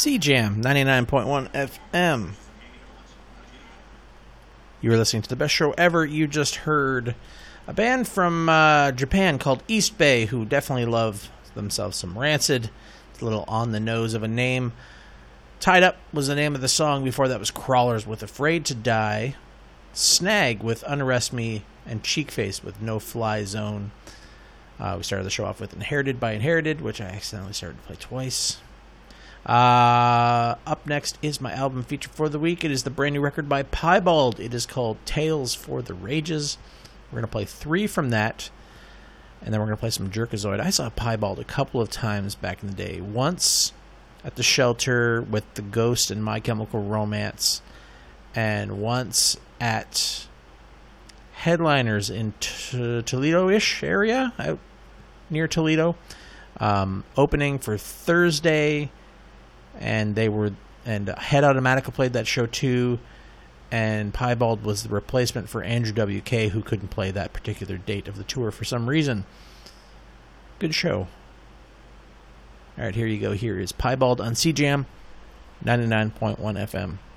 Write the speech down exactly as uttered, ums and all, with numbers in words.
C Jam ninety-nine point one F M. You were listening to the best show ever. You just heard a band from uh, Japan called East Bay, who definitely love themselves some Rancid. It's a little on the nose of a name. Tied Up was the name of the song. Before that was Crawlers with Afraid to Die. Snag with Unarrest Me. And Cheekface with No Fly Zone. Uh, we started the show off with Inherited by Inherited, which I accidentally started to play twice. Uh, up next is my album feature for the week. It is the brand new record by Piebald. It is called Tales for the Rages. We're going to play three from that, and then we're going to play some Jerkazoid. I saw Piebald a couple of times back in the day. Once at the Shelter with The Ghost and My Chemical Romance, and once at Headliners in T- Toledo-ish area, out near Toledo, um, opening for Thursday, and they were and Head Automatica played that show too, and Piebald was the replacement for Andrew W K, who couldn't play that particular date of the tour for some reason. Good show. All right, here you go. Here is Piebald on C Jam ninety-nine point one F M.